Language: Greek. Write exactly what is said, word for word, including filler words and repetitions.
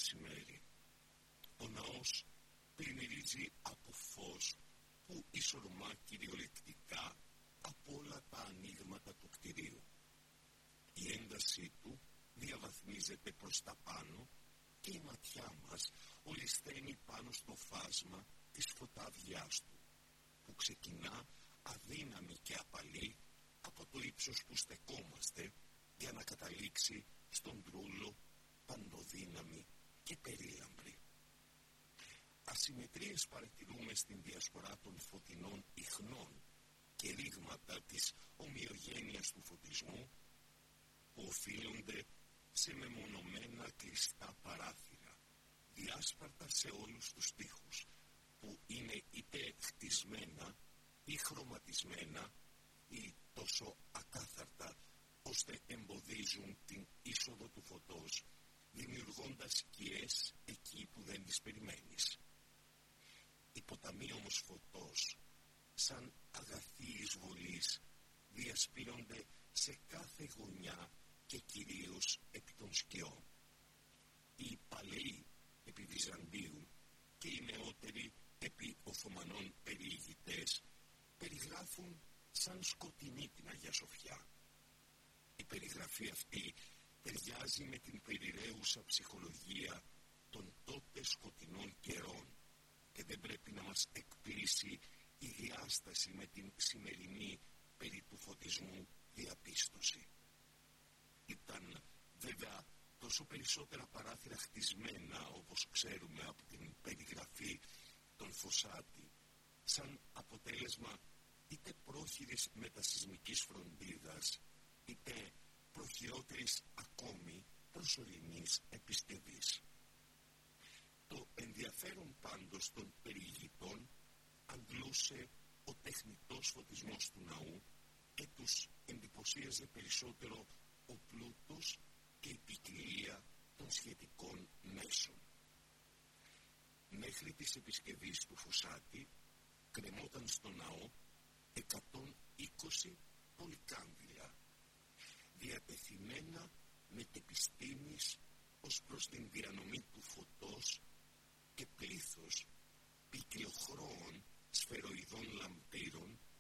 μεσημέρι. Ο ναός πλημμυρίζει από φως που ισορρομά κυριολεκτικά από όλα τα ανοίγματα του κτηρίου. Η έντασή του διαβαθμίζεται προς τα πάνω και η ματιά μας ολισθαίνει πάνω στο φάσμα της φωταδιάς του, που ξεκινά αδύναμη και απαλή από το ύψος που στεκόμαστε για να καταλήξει στον τρούλο παντοδύναμη και περίλαμπρη. Ασυμμετρίες παρατηρούμε στην διασπορά των φωτεινών ιχνών και ρήγματα της ομοιογένειας του φωτισμού, που οφείλονται σε μεμονωμένα κλειστά παράθυρα, διάσπαρτα σε όλους τους τοίχους, που είναι είτε χτισμένα ή χρωματισμένα ή τόσο ακάθαρτα ώστε εμποδίζουν την είσοδο του φωτός, δημιουργώντας σκιές εκεί που δεν τις περιμένεις. Οι ποταμοί όμως φωτός, σαν αγαθοί εισβολείς, διασπείρονται σε κάθε γωνιά και κυρίως επί των σκιών. Οι παλαιοί επί Βυζαντίου και οι νεότεροι επί Οθωμανών περιηγητές περιγράφουν σαν σκοτεινή την Αγία Σοφιά. Η περιγραφή αυτή ταιριάζει με την περιραίουσα ψυχολογία των τότε σκοτεινών καιρών και δεν πρέπει να μας εκπλήσει η διάσταση με την σημερινή περί του φωτισμού διαπίστωση. Ήταν βέβαια τόσο περισσότερα παράθυρα χτισμένα, όπως ξέρουμε από την περιγραφή των Φωσάτη, σαν αποτέλεσμα είτε πρόχειρης μετασυσμικής φροντίδας, είτε προχειρότερης ακόμη προσωρινής επισκευής. Το ενδιαφέρον πάντως των περιηγητών αντλούσε ο τεχνητός φωτισμός του ναού και τους εντυπωσίαζε περισσότερο ο πλούτος και η ποικιλία των σχετικών μέσων. Μέχρι της επισκευής του Φωσάτη κρεμόταν στο ναό εκατόν είκοσι πολυκάνδυλα, διατεθειμένα με επιστήμης ως προς την διανομή του φωτός και πλήθος ποικιλοχρώων σφαιροειδών λαμπύρων